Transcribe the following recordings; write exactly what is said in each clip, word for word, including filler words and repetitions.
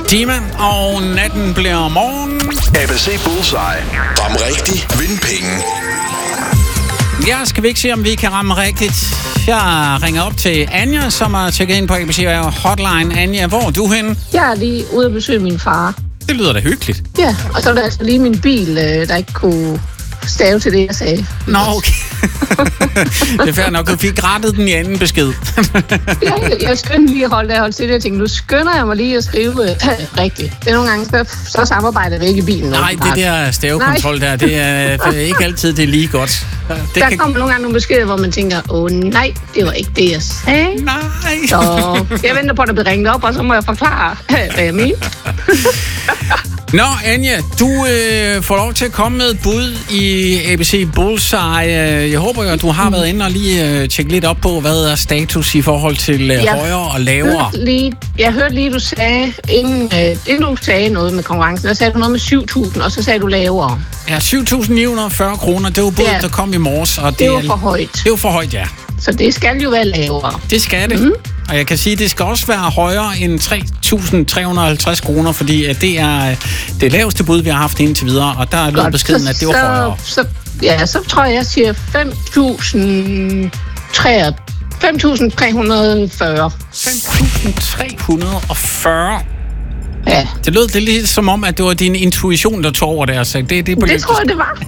Dima, og natten bliver morgen. A B C Bullseye. Ram rigtig, vind penge. Ja, skal vi ikke se, om vi kan ramme rigtigt. Jeg ringer op til Anja, som har tjekket ind på A B C Hotline. Anja, hvor er du henne? Jeg er lige ude at besøge min far. Det lyder da hyggeligt. Ja, og så var der altså lige min bil, der ikke kunne stave til det, jeg sagde. Nå, okay. Det er fair nok, du fik rettet den i anden besked. Ja, jeg skyndte lige at holde der, holde til det. Jeg tænkte, nu skynder jeg mig lige at skrive øh, rigtigt. Det er nogle gange, så, så samarbejder vi ikke i bilen. Nej, det der stavekontrol der, det er, det er ikke altid det er lige godt. Det der kan... kommer nogle gange nogle beskeder, hvor man tænker, åh nej, det var ikke det, jeg sagde. Nej. Så jeg venter på, at der bliver ringet op, og så må jeg forklare, hvad jeg mener. Nå, Anja, du øh, får lov til at komme med et bud i A B C Bullseye. Jeg håber jo, at du har været inde og lige øh, tjekke lidt op på, hvad er status i forhold til øh, højere og lavere. Hørte lige, jeg hørte lige, du sagde, inden, øh, inden du sagde noget med konkurrencen, der sagde du noget med syv tusind, og så sagde du lavere. Ja, syv tusind ni hundrede og fyrre kroner, det var budet, ja. Der kom i morges. Og det, det var for højt. Det var for højt, ja. Så det skal jo være lavere. Det skal det. Mm. Og jeg kan sige, at det skal også være højere end tre tusind tre hundrede og halvtreds kroner, fordi at det er det laveste bud, vi har haft indtil videre, og der er lød beskeden, at det var så, højere. Så, ja, så tror jeg, jeg siger fem tusind tre hundrede og fyrre. fem tusind tre hundrede og fyrre? Ja. Det lød det lidt som om, at det var din intuition, der tog over der. Så det, det, det, det tror jeg, det var.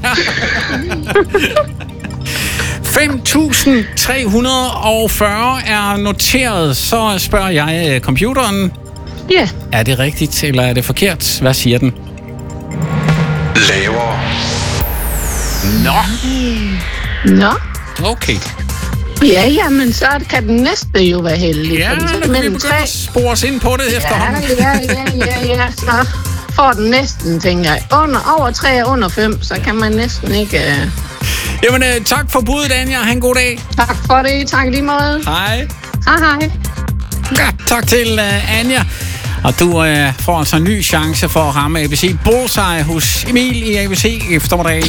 fem tusind tre hundrede og fyrre er noteret. Så spørger jeg computeren. Ja. Er det rigtigt, eller er det forkert? Hvad siger den? Lavere. Nå. Nå. Okay. Ja, jamen, så kan den næste jo være heldig. Ja, så kan vi begynde at spore os ind på det efterhånden. Ja, ja, ja, ja, ja. Så får den næsten, tænker jeg. Under, over tre og under fem, så kan man næsten ikke... Uh... Jamen, øh, tak for budet, Anja. Ha' en god dag. Tak for det. Tak lige måde. Hej. Hej, hej. Ja, tak til uh, Anja. Og du uh, får altså en ny chance for at ramme A B C Bullseye hos Emil i A B C eftermiddag.